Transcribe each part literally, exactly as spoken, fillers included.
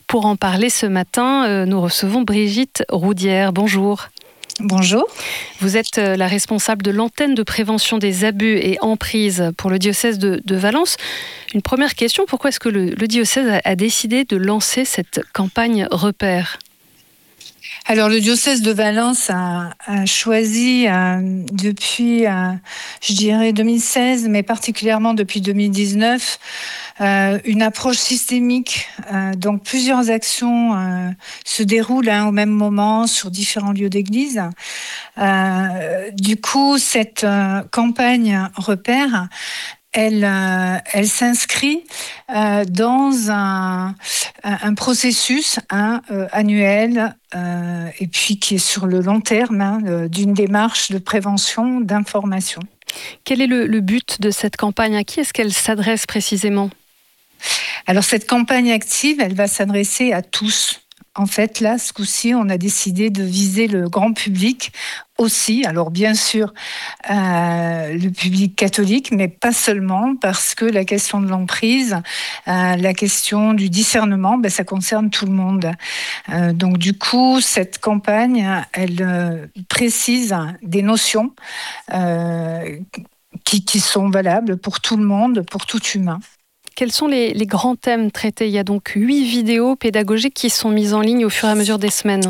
Pour en parler ce matin, euh, nous recevons Brigitte Roudière. Bonjour. Bonjour. Vous êtes la responsable de l'antenne de prévention des abus et emprises pour le diocèse de, de Valence. Une première question, pourquoi est-ce que le, le diocèse a, a décidé de lancer cette campagne Repère ? Alors, le diocèse de Valence a, a choisi euh, depuis, euh, je dirais, deux mille seize, mais particulièrement depuis deux mille dix-neuf, euh, une approche systémique. Euh, donc, plusieurs actions euh, se déroulent hein, au même moment sur différents lieux d'église. Euh, du coup, cette euh, campagne Repère, Elle, euh, elle s'inscrit euh, dans un, un processus hein, euh, annuel euh, et puis qui est sur le long terme hein, d'une démarche de prévention, d'information. Quel est le, le but de cette campagne ? À qui est-ce qu'elle s'adresse précisément ? Alors cette campagne active, elle va s'adresser à tous. En fait, là, ce coup-ci, on a décidé de viser le grand public aussi. Alors, bien sûr, euh, le public catholique, mais pas seulement, parce que la question de l'emprise, euh, la question du discernement, ben, ça concerne tout le monde. Euh, donc, du coup, cette campagne, elle euh, précise des notions euh, qui, qui sont valables pour tout le monde, pour tout humain. Quels sont les, les grands thèmes traités ? Il y a donc huit vidéos pédagogiques qui sont mises en ligne au fur et à mesure des semaines.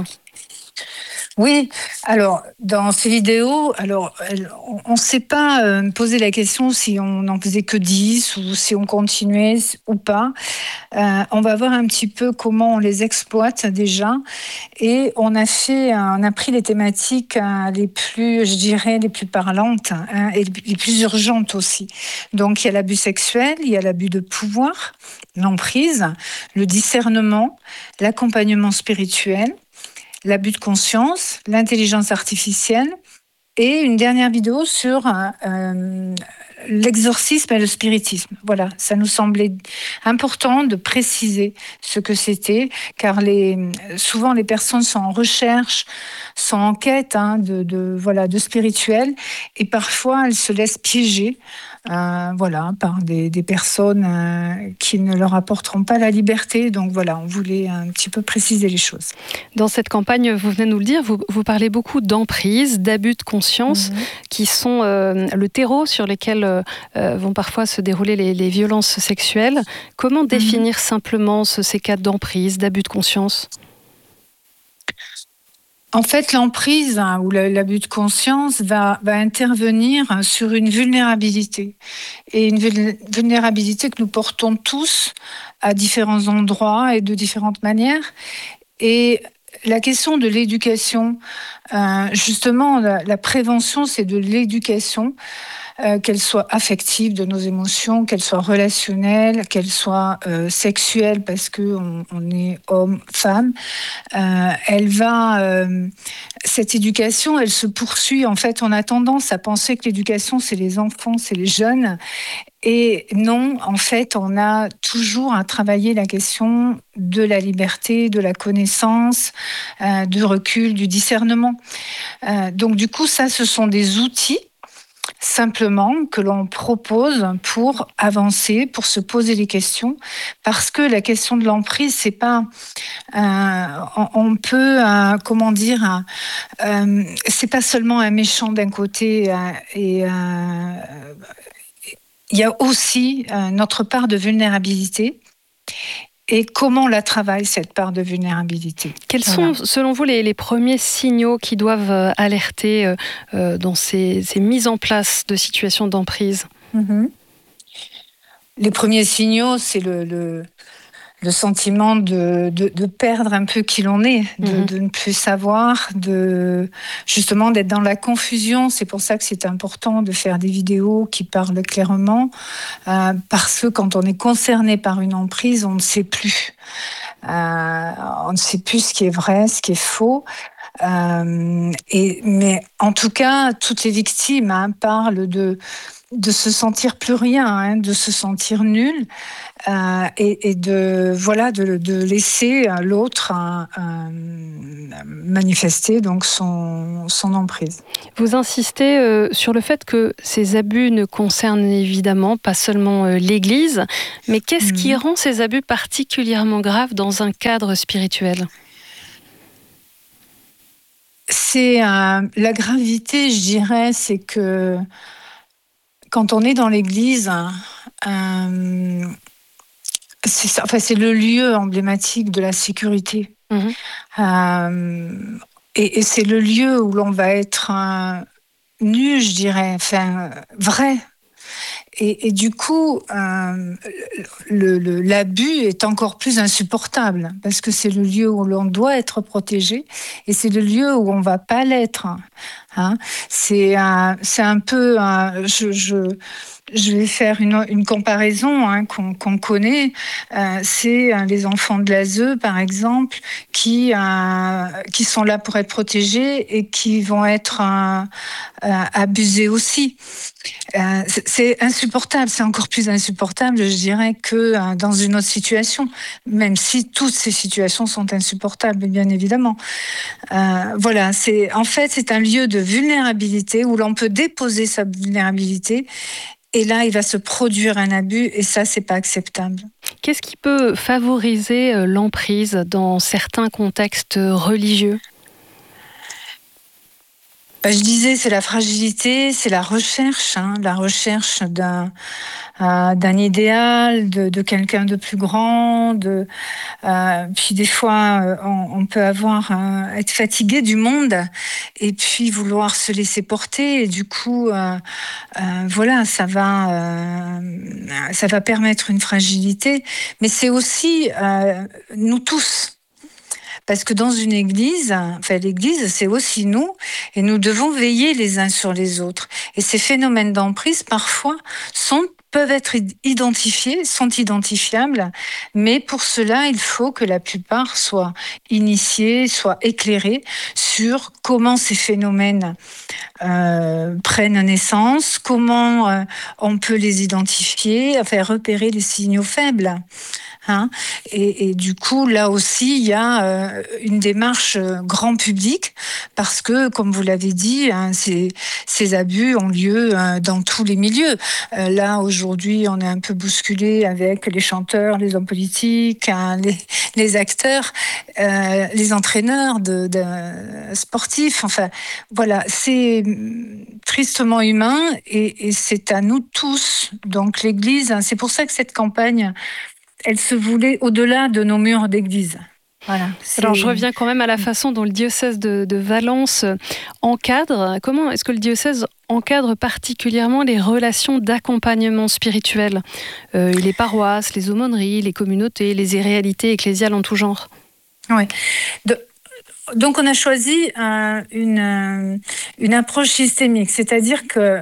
Oui, alors dans ces vidéos, alors on ne s'est pas euh, posé la question si on n'en faisait que dix ou si on continuait ou pas. Euh, on va voir un petit peu comment on les exploite déjà, et on a fait, on a pris les thématiques euh, les plus, je dirais, les plus parlantes hein, et les plus urgentes aussi. Donc il y a l'abus sexuel, il y a l'abus de pouvoir, l'emprise, le discernement, l'accompagnement spirituel, l'abus de conscience, l'intelligence artificielle et une dernière vidéo sur euh, l'exorcisme et le spiritisme. Voilà, ça nous semblait important de préciser ce que c'était, car les, souvent les personnes sont en recherche, sont en quête hein, de, de, voilà, de spirituel, et parfois elles se laissent piéger euh, voilà, par des, des personnes euh, qui ne leur apporteront pas la liberté. Donc voilà, on voulait un petit peu préciser les choses. Dans cette campagne, vous venez nous le dire, vous, vous parlez beaucoup d'emprise, d'abus de conscience, mmh. qui sont euh, le terreau sur lesquels euh, vont parfois se dérouler les, les violences sexuelles. Comment définir mmh. simplement ce, ces cas d'emprise, d'abus de conscience ? En fait, l'emprise hein, ou l'abus de conscience va, va intervenir sur une vulnérabilité. Et une vulnérabilité que nous portons tous à différents endroits et de différentes manières. Et la question de l'éducation, euh, justement, la, la prévention, c'est de l'éducation, euh, qu'elle soit affective de nos émotions, qu'elle soit relationnelle, qu'elle soit euh, sexuelle, parce qu'on on est homme, femme. Euh, elle va, euh, cette éducation, elle se poursuit. En fait, on a tendance à penser que l'éducation, c'est les enfants, c'est les jeunes. Et non, en fait, on a toujours à travailler la question de la liberté, de la connaissance, euh, du recul, du discernement. Euh, donc, du coup, ça, ce sont des outils simplement que l'on propose pour avancer, pour se poser les questions, parce que la question de l'emprise, c'est pas, euh, on, on peut, euh, comment dire, euh, c'est pas seulement un méchant d'un côté euh, et euh, il y a aussi euh, notre part de vulnérabilité. Et comment on la travaille, cette part de vulnérabilité. Quels voilà. sont, selon vous, les, les premiers signaux qui doivent alerter euh, dans ces, ces mises en place de situations d'emprise ? Mm-hmm. Les premiers signaux, c'est le, le, le sentiment de, de, de perdre un peu qui l'on est, de, mm-hmm. de ne plus savoir, de, justement d'être dans la confusion. C'est pour ça que c'est important de faire des vidéos qui parlent clairement, euh, parce que quand on est concerné par une emprise, on ne sait plus. Euh, on ne sait plus ce qui est vrai, ce qui est faux. Euh, et, mais en tout cas, toutes les victimes hein, parlent de... de se sentir plus rien, hein, de se sentir nul. euh, et, et de voilà de, de laisser l'autre euh, euh, manifester donc son, son emprise. Vous insistez euh, sur le fait que ces abus ne concernent évidemment pas seulement euh, l'Église, mais qu'est-ce qui Mmh. rend ces abus particulièrement graves dans un cadre spirituel ? C'est euh, la gravité, je dirais, c'est que quand on est dans l'Église, euh, c'est ça, enfin, c'est le lieu emblématique de la sécurité. Mmh. Euh, et, et c'est le lieu où l'on va être euh, nu, je dirais, enfin, vrai. Et, et du coup, euh, le, le, l'abus est encore plus insupportable parce que c'est le lieu où l'on doit être protégé et c'est le lieu où on va pas l'être. Hein. C'est un, c'est un peu, un, je, je, je vais faire une, une comparaison hein, qu'on, qu'on connaît. Euh, c'est euh, les enfants de l'A S E, par exemple, qui, euh, qui sont là pour être protégés et qui vont être euh, euh, abusés aussi. Euh, c'est insupportable, c'est encore plus insupportable, je dirais, que euh, dans une autre situation, même si toutes ces situations sont insupportables, bien évidemment. Euh, voilà, c'est en fait c'est un lieu de vulnérabilité où l'on peut déposer sa vulnérabilité, et là il va se produire un abus, et ça c'est pas acceptable. Qu'est-ce qui peut favoriser euh, l'emprise dans certains contextes religieux ? Ben, je disais, c'est la fragilité, c'est la recherche, hein, la recherche d'un, euh, d'un idéal, de, de quelqu'un de plus grand. De, euh, puis des fois, euh, on, on peut avoir euh, être fatigué du monde et puis vouloir se laisser porter. Et du coup, euh, euh, voilà, ça va, euh, ça va permettre une fragilité. Mais c'est aussi euh, nous tous. Parce que dans une église, enfin l'église, c'est aussi nous, et nous devons veiller les uns sur les autres. Et ces phénomènes d'emprise, parfois, sont peuvent être identifiés, sont identifiables, mais pour cela, il faut que la plupart soient initiés, soient éclairés sur comment ces phénomènes euh, prennent naissance, comment euh, on peut les identifier, enfin repérer les signaux faibles. Hein, et, et du coup, là aussi, il y a euh, une démarche euh, grand public parce que, comme vous l'avez dit, hein, ces, ces abus ont lieu euh, dans tous les milieux. Euh, là, aujourd'hui, on est un peu bousculé avec les chanteurs, les hommes politiques, hein, les, les acteurs, euh, les entraîneurs de, de sportifs. Enfin, voilà, c'est tristement humain et, et c'est à nous tous. Donc, l'Église, hein, c'est pour ça que cette campagne, elle se voulait au-delà de nos murs d'église. Voilà, Alors je reviens quand même à la façon dont le diocèse de, de Valence encadre. Comment est-ce que le diocèse encadre particulièrement les relations d'accompagnement spirituel, euh, les paroisses, les aumôneries, les communautés, les réalités ecclésiales en tout genre ? Oui. De... Donc on a choisi euh, une, une approche systémique, c'est-à-dire que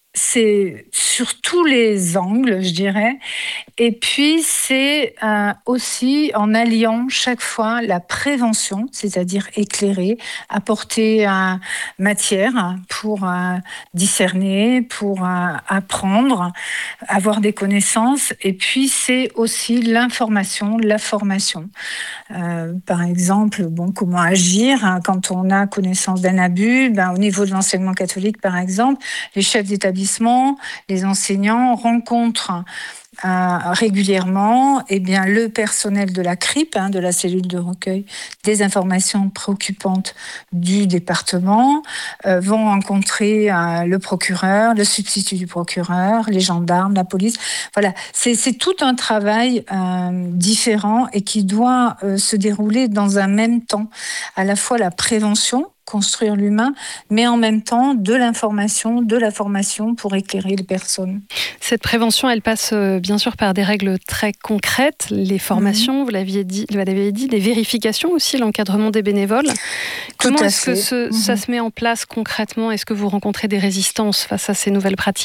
c'est sur tous les angles, je dirais. Et puis, c'est euh, aussi en alliant chaque fois la prévention, c'est-à-dire éclairer, apporter euh, matière pour euh, discerner, pour euh, apprendre, avoir des connaissances. Et puis, c'est aussi l'information, la formation. Euh, par exemple, bon, comment agir hein, quand on a connaissance d'un abus. Ben, au niveau de l'enseignement catholique, par exemple, les chefs d'établissement, les enseignants rencontrent euh, régulièrement eh bien, le personnel de la C R I P, hein, de la cellule de recueil des informations préoccupantes du département, euh, vont rencontrer euh, le procureur, le substitut du procureur, les gendarmes, la police. Voilà, c'est, c'est tout un travail euh, différent et qui doit euh, se dérouler dans un même temps, à la fois la prévention, construire l'humain, mais en même temps de l'information, de la formation pour éclairer les personnes. Cette prévention, elle passe euh, bien sûr par des règles très concrètes, les formations, mmh. vous l'aviez dit, vous l'avez dit, les vérifications aussi, l'encadrement des bénévoles. Tout Comment à est-ce fait. que ce, mmh. ça se met en place concrètement ? Est-ce que vous rencontrez des résistances face à ces nouvelles pratiques ?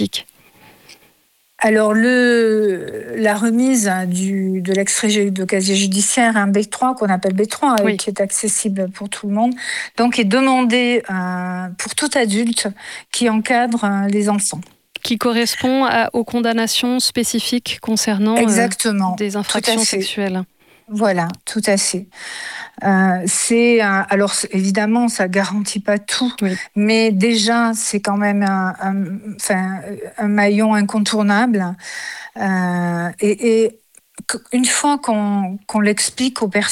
Alors, le, la remise du, de l'extrait de casier judiciaire, un B trois, qu'on appelle B trois, oui. et qui est accessible pour tout le monde, donc est demandé euh, pour tout adulte qui encadre euh, les enfants. Qui correspond à, aux condamnations spécifiques concernant Exactement, euh, des infractions sexuelles. Voilà, tout à fait. Euh, c'est un, alors évidemment, ça garantit pas tout, oui. mais déjà c'est quand même un, un, enfin, un maillon incontournable. Euh, et, et une fois qu'on, qu'on l'explique aux personnes